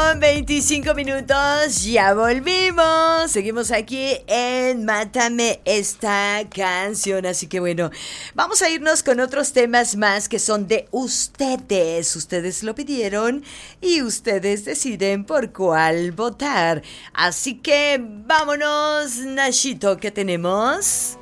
8:25, ya volvimos. Seguimos aquí en Mátame esta canción. Así que bueno, vamos a irnos con otros temas más que son de ustedes. Ustedes lo pidieron y ustedes deciden por cuál votar. Así que vámonos, Nachito, ¿qué tenemos?